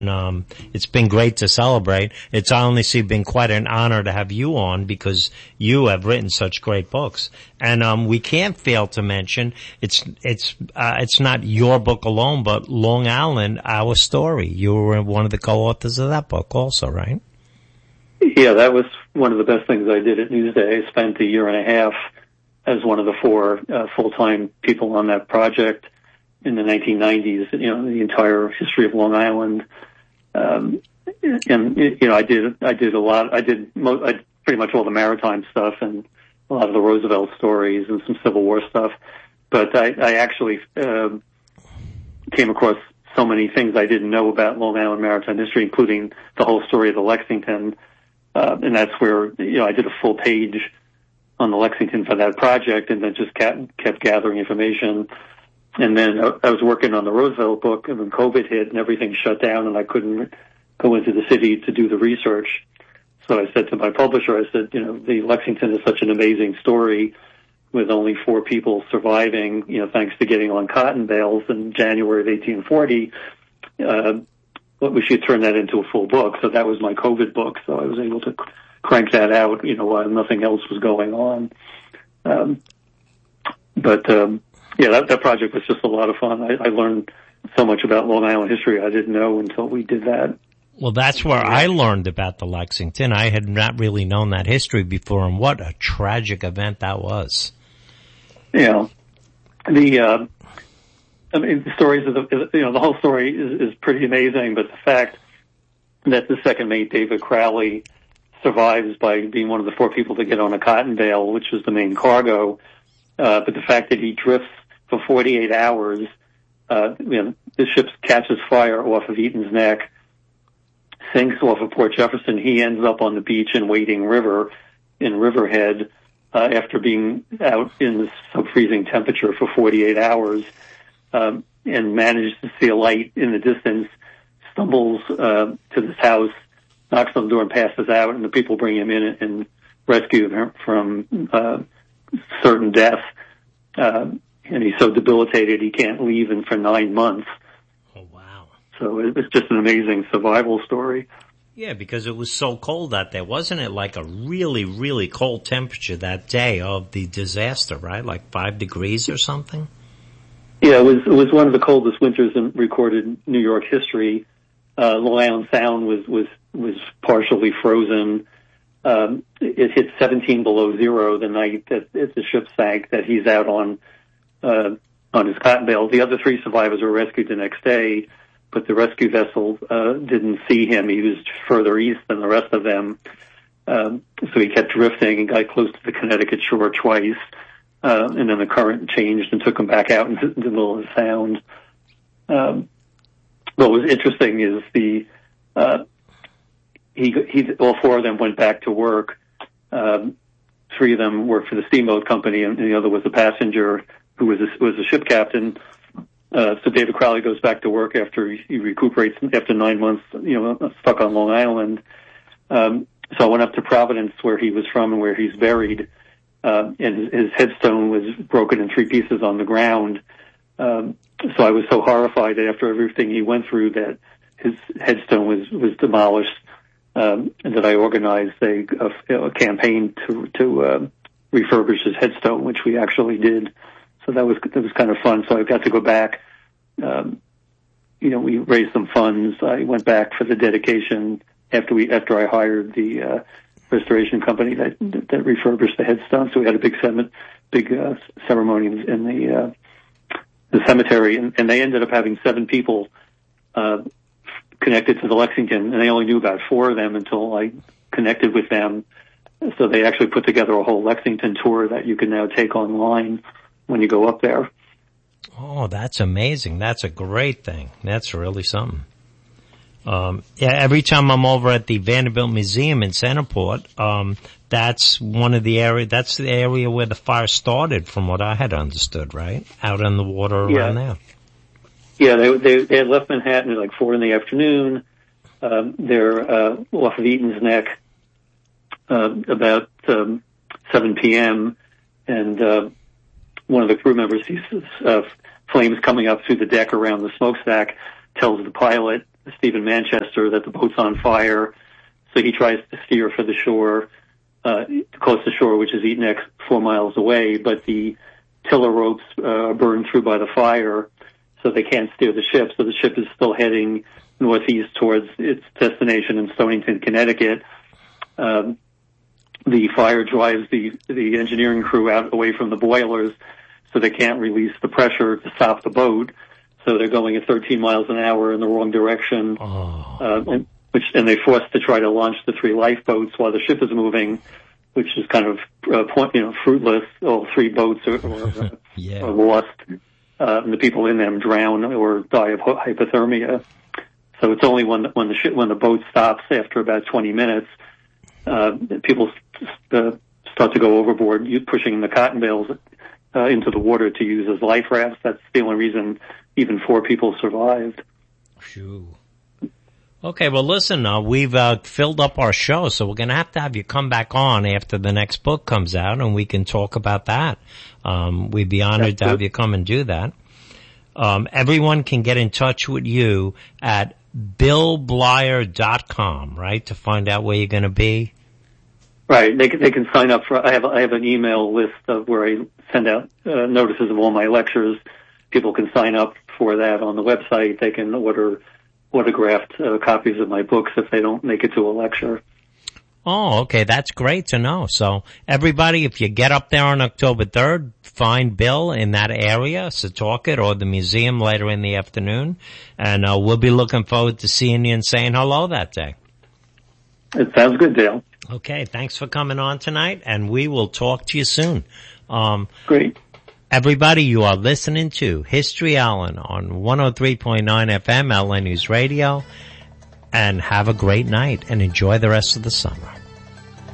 It's been great to celebrate. It's honestly been quite an honor to have you on because you have written such great books. And, we can't fail to mention it's not your book alone, but Long Island, Our Story. You were one of the co-authors of that book also, right? Yeah, that was one of the best things I did at Newsday. I spent a year and a half as one of the four full-time people on that project in the 1990s, the entire history of Long Island. And I did a lot. I did pretty much all the maritime stuff and a lot of the Roosevelt stories and some Civil War stuff. But I actually came across so many things I didn't know about Long Island maritime history, including the whole story of the Lexington. And that's where I did a full page on the Lexington for that project, and then just kept gathering information. And then I was working on the Roosevelt book, and then COVID hit and everything shut down, and I couldn't go into the city to do the research. So I said to my publisher, the Lexington is such an amazing story with only 4 people surviving, thanks to getting on cotton bales in January of 1840. But we should turn that into a full book. So that was my COVID book. So I was able to crank that out, while nothing else was going on. Yeah, that project was just a lot of fun. I learned so much about Long Island history I didn't know until we did that. Well, that's where I learned about the Lexington. I had not really known that history before, and what a tragic event that was. Yeah. The stories of the whole story is pretty amazing, but the fact that the second mate, David Crowley, survives by being one of the 4 people to get on a cotton bale, which was the main cargo, but the fact that he drifts for 48 hours, the ship catches fire off of Eaton's Neck, sinks off of Port Jefferson. He ends up on the beach in Wading River in Riverhead after being out in the sub-freezing temperature for 48 hours, and manages to see a light in the distance, stumbles to this house, knocks on the door and passes out, and the people bring him in and rescue him from certain death. And he's so debilitated he can't leave him for 9 months. Oh, wow. So it's just an amazing survival story. Yeah, because it was so cold that day. Wasn't it like a really, really cold temperature that day of the disaster, right? Like 5 degrees or something? Yeah, it was one of the coldest winters in recorded New York history. Long Island Sound was partially frozen. It hit 17 below zero the night that the ship sank, that he's out on his cotton bale. The other 3 survivors were rescued the next day, but the rescue vessel didn't see him. He was further east than the rest of them. So he kept drifting and got close to the Connecticut shore twice. And then the current changed and took him back out into the middle of the Sound. What was interesting is all 4 of them went back to work. 3 of them worked for the steamboat company, and the other was a passenger who was a ship captain. So David Crowley goes back to work after he recuperates after 9 months, stuck on Long Island. So I went up to Providence, where he was from and where he's buried, and his headstone was broken in 3 pieces on the ground. So I was so horrified after everything he went through that his headstone was demolished, and that I organized a campaign to refurbish his headstone, which we actually did. So that was kind of fun. So I got to go back. We raised some funds. I went back for the dedication after I hired the restoration company that refurbished the headstone. So we had a big ceremony in the cemetery, and they ended up having 7 people connected to the Lexington, and they only knew about 4 of them until I connected with them. So they actually put together a whole Lexington tour that you can now take online when you go up there. Oh, that's amazing. That's a great thing. That's really something. Every time I'm over at the Vanderbilt Museum in Centerport, that's the area where the fire started, from what I had understood, right? Out on the water around there. Yeah, they had left Manhattan at like 4 in the afternoon. They're off of Eaton's Neck about 7 p.m. and one of the crew members sees flames coming up through the deck around the smokestack, tells the pilot, Stephen Manchester, that the boat's on fire. So he tries to steer for the shore, close to shore, which is Eteneck, 4 miles away, but the tiller ropes are burned through by the fire, so they can't steer the ship. So the ship is still heading northeast towards its destination in Stonington, Connecticut. The fire drives the engineering crew out away from the boilers, so they can't release the pressure to stop the boat. So they're going at 13 miles an hour in the wrong direction, and they're forced to try to launch the 3 lifeboats while the ship is moving, which is kind of fruitless. All 3 boats are lost, and the people in them drown or die of hypothermia. So it's only when the boat stops after about 20 minutes, people start to go overboard, pushing the cotton bales into the water to use as life rafts. That's the only reason even 4 people survived. Phew. Okay, well, listen, we've filled up our show, so we're going to have you come back on after the next book comes out, and we can talk about that. We'd be honored to have you come and do that. Everyone can get in touch with you at BillBlyer.com, right, to find out where you're going to be? Right. They can sign up for. I have an email list of where I send out notices of all my lectures. People can sign up for that on the website. They can order autographed copies of my books if they don't make it to a lecture. Oh, okay. That's great to know. So everybody, if you get up there on October 3rd, find Bill in that area, Setauket, or the museum later in the afternoon. And we'll be looking forward to seeing you and saying hello that day. It sounds good, Dale. Okay. Thanks for coming on tonight, and we will talk to you soon. Great. Everybody, you are listening to History Allen on 103.9 FM, LA News Radio. And have a great night and enjoy the rest of the summer.